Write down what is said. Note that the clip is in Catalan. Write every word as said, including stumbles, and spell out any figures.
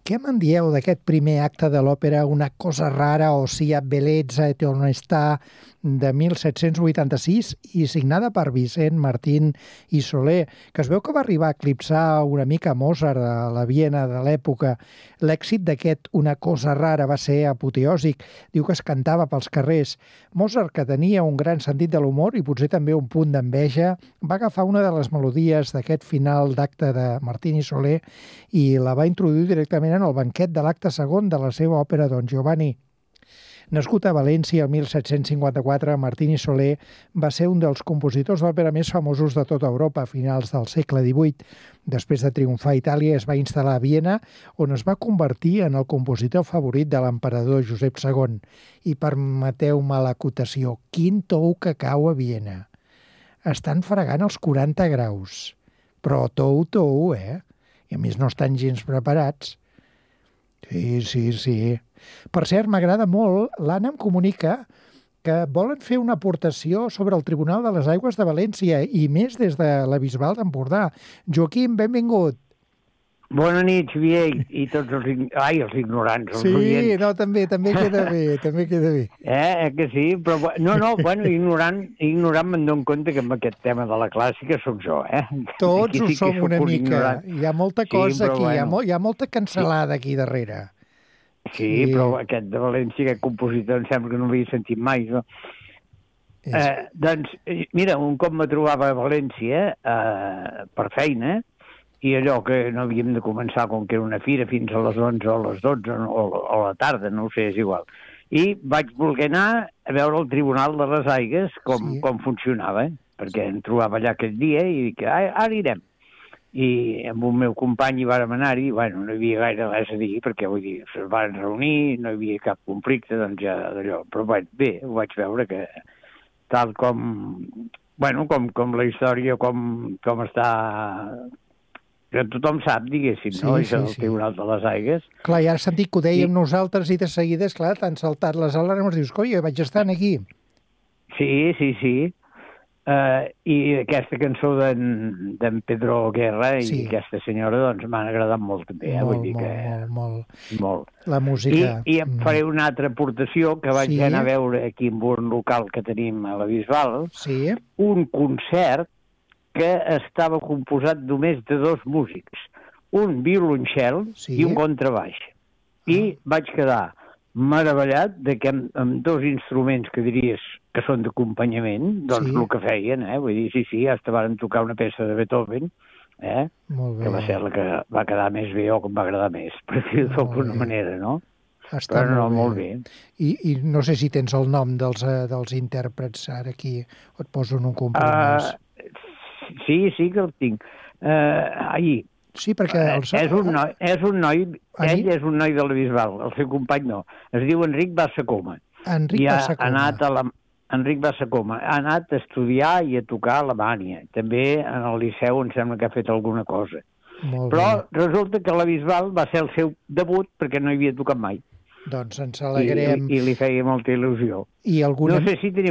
Què me'n dieu d'aquest primer acte de l'òpera Una cosa rara, ossia bellezza et onestà, de mil set-cents vuitanta-sis i signada per Vicent Martín i Soler, que es veu que va arribar a eclipsar una mica Mozart a la Viena de l'època. L'èxit d'aquest Una cosa rara va ser apoteòsic. Diu que es cantava pels carrers. Mozart, que tenia un gran sentit de l'humor i potser també un punt d'enveja, va agafar una de les melodies d'aquest final d'acte de Martín i Soler i la va introduir directament en el banquet de l'acte segon de la seva òpera Don Giovanni. Nascut a València el mil set-cents cinquanta-quatre, Martín i Soler va ser un dels compositors d'òpera més famosos de tota Europa a finals del segle divuit. Després de triomfar a Itàlia, es va instal·lar a Viena, on es va convertir en el compositor favorit de l'emperador Josep segon. I permeteu-me l'acotació, quin tou que cau a Viena. Estan fregant els quaranta graus. Però tou, tou, eh? I a més no estan gens preparats. Sí, sí, sí. Per cert, m'agrada molt, l'Anna em comunica que volen fer una aportació sobre el Tribunal de les Aigües de València i més des de la Bisbal d'Empordà. Joaquim, benvingut. Bona nit, Xavier, i tots els, ai, els ignorants, els sí, oients. Sí, no, també, també queda bé, també queda bé. Eh, que sí, però, no, no, bueno, ignorant, ignorant me'n dono compte que amb aquest tema de la clàssica sóc jo, eh? Tots aquí ho sí som una un mica, ignorant. Hi ha molta cosa sí, aquí, bueno. hi, ha mo hi ha molta cancel·lada sí. aquí darrere. Sí, sí, però aquest de València, aquest compositor, em sembla que no l'havia sentit mai, no? És... Eh, doncs, mira, un cop me trobava a València eh, per feina, i allò que no havíem de començar, com que era una fira, fins a les onze o a les dotze o a la tarda, no ho sé, és igual. I vaig voler anar a veure el Tribunal de les Aigües com, sí. com funcionava, eh? Perquè em trobava allà aquest dia i dic, ah, ara anirem. I amb un meu company hi vàrem anar-hi, bueno, no hi havia gaire res a dir, perquè vull dir, es van reunir, no hi havia cap conflicte, doncs ja d'allò. Però bé, bé, ho vaig veure que tal com, bueno, com, com la història, com, com està... que tothom sap, diguéssim, sí, no? Això sí, del sí. Tribunal de les Aigües. Clar, ja has sentit que ho dèiem sí. nosaltres i de seguida, esclar, t'han saltat les alarmes, dius, coi, vaig estar aquí. Sí, sí, sí. Uh, I aquesta cançó d'en Pedro Guerra i sí. aquesta senyora, doncs, m'han agradat molt també. Eh? Molt, Vull dir molt, que... molt, molt. Molt. La música... I, i em faré una altra aportació que vaig sí. anar a veure aquí en un local que tenim a la Bisbal, sí. un concert que estava composat només de dos músics, un violoncel sí. i un contrabaix. I ah. vaig quedar meravellat de que amb, amb dos instruments que diries que són d'acompanyament, doncs sí. el que feien, eh? Vull dir, sí, sí, hasta van tocar una peça de Beethoven, eh? que va ser la que va quedar més bé o que em va agradar més, per dir-ho d'alguna manera, no? Està Però no, molt bé. Molt bé. I, I no sé si tens el nom dels, uh, dels intèrprets ara aquí, o et poso en un compromís. Uh... Sí, sí que el tinc. Uh, ahir. Sí, perquè... El... Uh, és, un noi, és un noi, Ahir? ell és un noi de la Bisbal, el seu company no. Es diu Enric Bassacoma. Enric I ha Bassacoma. Anat a la... Enric Bassacoma. Ha anat a estudiar i a tocar a Alemanya. També en el Liceu em sembla que ha fet alguna cosa. Molt Però bé. resulta que la Bisbal va ser el seu debut perquè no hi havia tocat mai. Doncs ens alegrem. I, i li feia molta il·lusió. I alguna... No sé si teniu